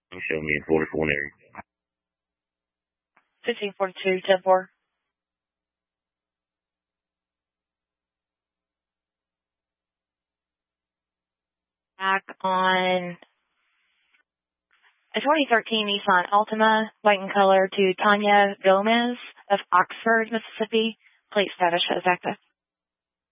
Show me in 44 area. 1542, 10-4. Back on a 2013 Nissan Altima, white in color, to Tanya Gomez of Oxford, Mississippi. Plate status shows active.